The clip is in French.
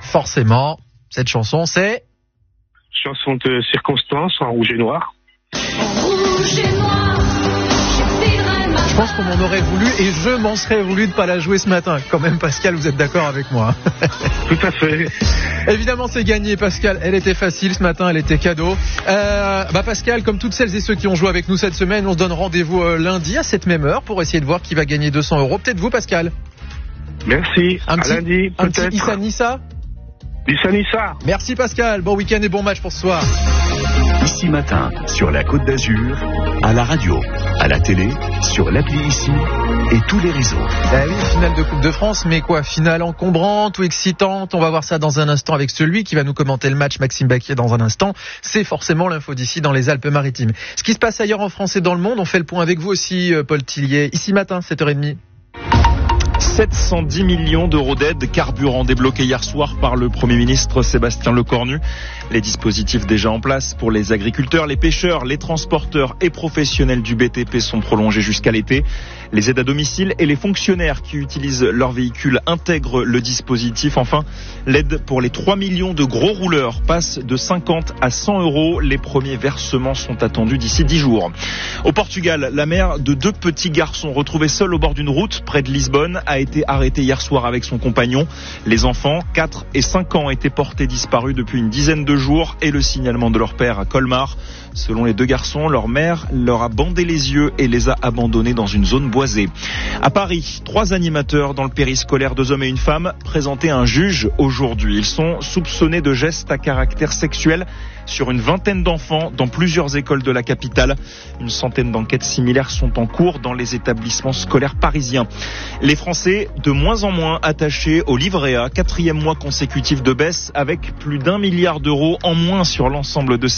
forcément, cette chanson, c'est... Chanson de circonstance en rouge et noir. Rouge et noir, Je pense qu'on m'en aurait voulu et je m'en serais voulu de pas la jouer ce matin. Quand même, Pascal, vous êtes d'accord avec moi? Tout à fait. Évidemment, c'est gagné, Pascal. Elle était facile ce matin, elle était cadeau. Pascal, comme toutes celles et ceux qui ont joué avec nous cette semaine, on se donne rendez-vous lundi à cette même heure pour essayer de voir qui va gagner 200 €. Peut-être vous, Pascal? Merci. À lundi, un peut-être. petit Issa Nissa? Issa Nissa. Merci, Pascal. Bon week-end et bon match pour ce soir. Ici Matin, sur la Côte d'Azur, à la radio, à la télé, sur l'appli Ici et tous les réseaux. Oui, finale de Coupe de France, mais quoi, finale encombrante ou excitante? On va voir ça dans un instant avec celui qui va nous commenter le match, Maxime Baquier, dans un instant. C'est forcément l'info d'ici dans les Alpes-Maritimes. Ce qui se passe ailleurs en France et dans le monde, on fait le point avec vous aussi, Paul Tillier. Ici Matin, 7h30. 710 millions d'euros d'aide carburant débloqués hier soir par le Premier ministre Sébastien Lecornu. Les dispositifs déjà en place pour les agriculteurs, les pêcheurs, les transporteurs et professionnels du BTP sont prolongés jusqu'à l'été. Les aides à domicile et les fonctionnaires qui utilisent leur véhicule intègrent le dispositif. Enfin, l'aide pour les 3 millions de gros rouleurs passe de 50 à 100 €. Les premiers versements sont attendus d'ici 10 jours. Au Portugal, la mère de 2 petits garçons retrouvés seuls au bord d'une route près de Lisbonne a été arrêtée hier soir avec son compagnon. Les enfants, 4 et 5 ans, étaient portés disparus depuis une dizaine de jours et le signalement de leur père à Colmar. Selon les 2 garçons, leur mère leur a bandé les yeux et les a abandonnés dans une zone boisée. À Paris, 3 animateurs dans le périscolaire, 2 hommes et une femme, présentés à un juge aujourd'hui. Ils sont soupçonnés de gestes à caractère sexuel sur une vingtaine d'enfants dans plusieurs écoles de la capitale. Une centaine d'enquêtes similaires sont en cours dans les établissements scolaires parisiens. Les Français, de moins en moins attachés au livret A, 4e mois consécutif de baisse avec plus d'1 milliard d'euros en moins sur l'ensemble de